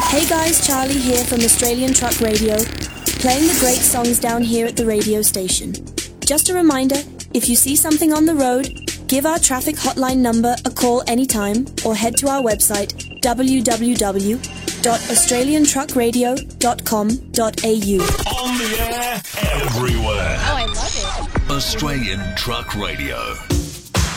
Hey guys, Charlie here from Australian Truck Radio, playing the great songs down here at the radio station. Just a reminder, if you see something on the road, give our traffic hotline number a call anytime or head to our website www.australiantruckradio.com.au. On the air, everywhere. Oh, I love it. Australian Truck Radio.